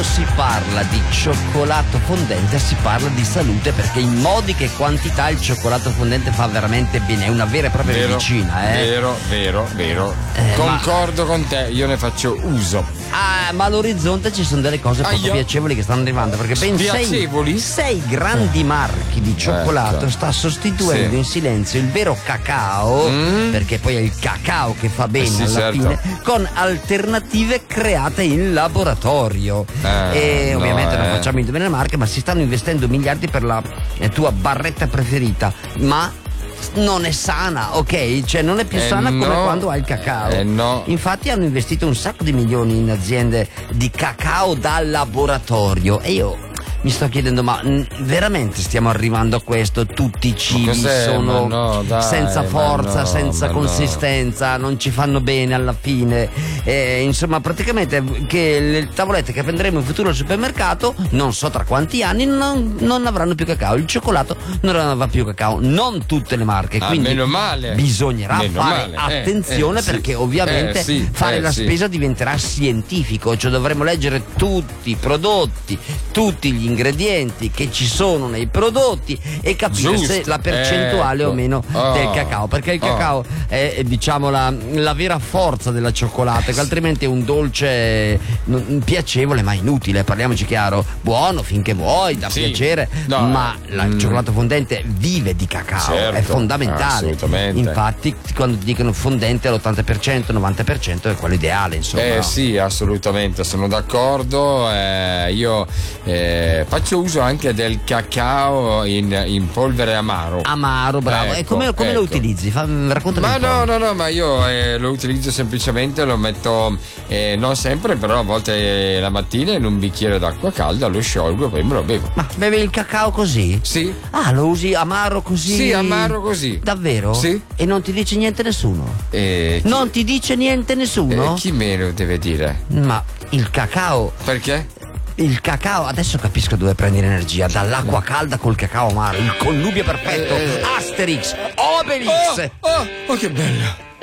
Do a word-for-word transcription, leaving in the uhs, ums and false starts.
si parla di cioccolato fondente si parla di salute, perché in modiche quantità il cioccolato fondente fa veramente bene, è una vera e propria vero, medicina, eh? Vero, vero, vero. Eh, Concordo ma... con te, io ne faccio uso. Ah, ma all'orizzonte ci sono delle cose poco Aia. piacevoli che stanno arrivando, perché ben sei, sei grandi marchi di cioccolato ecco. sta sostituendo sì. in silenzio il vero cacao, mm. perché poi è il cacao che fa bene eh sì, alla certo. fine, con alternative create in laboratorio. Eh, e no, ovviamente eh. non facciamo in le marche, ma si stanno investendo miliardi per la eh, tua barretta preferita, ma non è sana, ok? Cioè non è più eh sana no, come quando hai il cacao. Eh no. Infatti hanno investito un sacco di milioni in aziende di cacao da laboratorio e io mi sto chiedendo, ma mh, veramente stiamo arrivando a questo? Tutti i cibi sono no, dai, senza forza, no, senza consistenza, no. non ci fanno bene alla fine. Eh, insomma, praticamente che le tavolette che prenderemo in futuro al supermercato, non so tra quanti anni, non, non avranno più cacao. Il cioccolato non avrà più cacao, non tutte le marche. Ah, quindi meno male. bisognerà meno fare male. attenzione, eh, eh, perché sì. ovviamente eh, sì, fare eh, la sì. spesa diventerà scientifico, cioè dovremo leggere tutti i prodotti, tutti gli ingredienti che ci sono nei prodotti e capire Giusto. se la percentuale ecco. o meno oh. del cacao, perché il cacao oh. è, diciamo, la, la vera forza della cioccolata, che altrimenti è un dolce non, piacevole ma inutile, parliamoci chiaro, buono finché vuoi, da sì. piacere, no. ma il mm. cioccolato fondente vive di cacao, certo. è fondamentale. Assolutamente. Infatti quando ti dicono fondente all'ottanta per cento, novanta per cento è quello ideale, insomma. Eh sì, assolutamente, sono d'accordo. Eh, io eh, faccio uso anche del cacao in, in polvere amaro. Amaro, bravo. Ecco, e come, come ecco. lo utilizzi? Fa, raccontami Ma un po'. no, no, no, ma io eh, lo utilizzo semplicemente, lo metto eh, non sempre, però a volte la mattina in un bicchiere d'acqua calda, lo sciolgo e poi me lo bevo. Ma bevi il cacao così? Sì. Ah, lo usi amaro così? Sì, amaro così. Davvero? Sì. E non ti dice niente nessuno? Eh, chi... Non ti dice niente nessuno? Eh, chi me lo deve dire? Ma il cacao... Perché? Il cacao, adesso capisco dove prendi l'energia, dall'acqua calda col cacao amaro, il connubio perfetto, eh, Asterix, Obelix. Oh, oh, oh che bello.